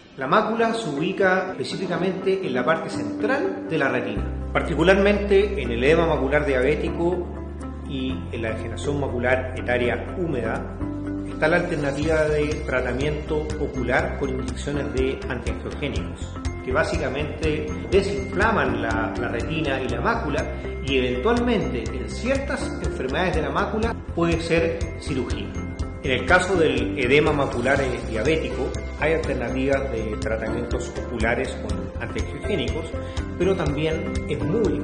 La mácula se ubica específicamente en la parte central de la retina, particularmente en el edema macular diabético y en la degeneración macular etaria húmeda. Está la alternativa de tratamiento ocular con inyecciones de antiangiogénicos, que básicamente desinflaman la retina y la mácula, y eventualmente en ciertas enfermedades de la mácula puede ser cirugía. En el caso del edema macular diabético hay alternativas de tratamientos oculares con antiangiogénicos, pero también es muy